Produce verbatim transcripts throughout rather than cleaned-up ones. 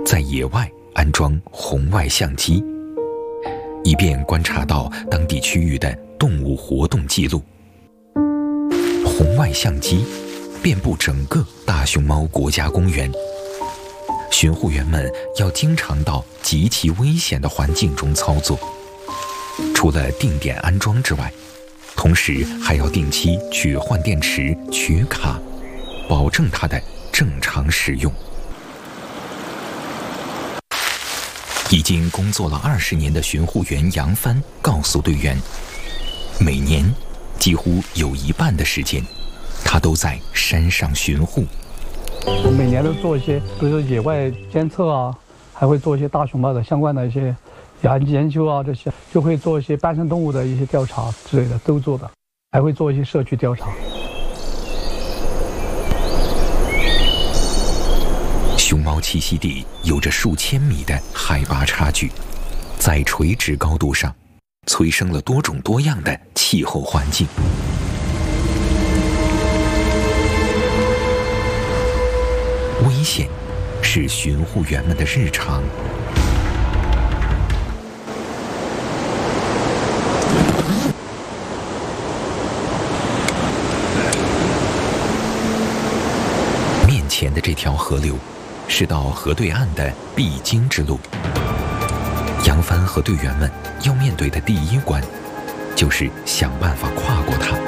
在野外安装红外相机，以便观察到当地区域的动物活动记录。红外相机遍布整个大熊猫国家公园，巡护员们要经常到极其危险的环境中操作。除了定点安装之外，同时还要定期去换电池、取卡，保证它的正常使用。已经工作了二十年的巡护员杨帆告诉队员，每年几乎有一半的时间，他都在山上巡护。 我每年都做一些，比如说野外监测啊，还会做一些大熊猫的相关的一些研研究啊，这些就会做一些斑生动物的一些调查之类的都做的，还会做一些社区调查。 熊猫栖息地有着数千米的海拔差距，在垂直高度上，催生了多种多样的气候环境。危险是巡护员们的日常。面前的这条河流是到河对岸的必经之路。杨帆和队员们要面对的第一关，就是想办法跨过它。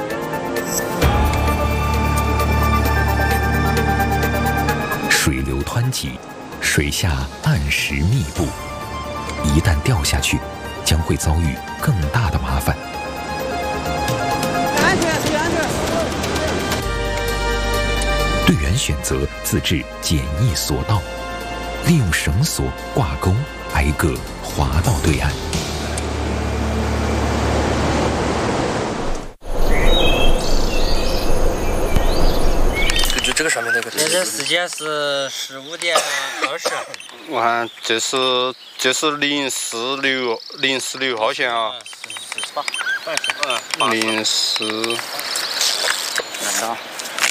水流湍急，水下岸石密布，一旦掉下去，将会遭遇更大的麻烦。 安全，注意安全。 队员选择自制简易索道，利用绳索挂钩，挨个滑到对岸。 根据这个上面那个， 现在时间是十五点二十。 我看这是这是零四六零四六号线啊。 四十八， 嗯，零四。 难道？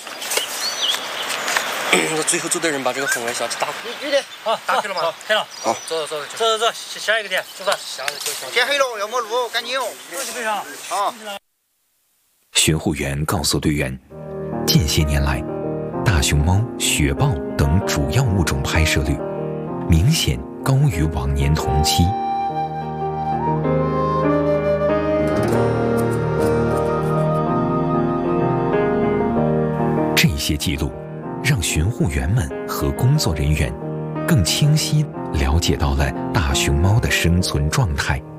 那最后走的人把这个红外相机打开。 女的，好，打开了吗？开了。 好， 走走走走走走，下一个点，出发。 天黑了，要没路，赶紧哦。 走基本上。 好。 巡护员告诉队员，近些年来，大熊猫、雪豹等主要物种拍摄率明显高于往年同期。这些记录让巡护员们和工作人员更清晰了解到了大熊猫的生存状态。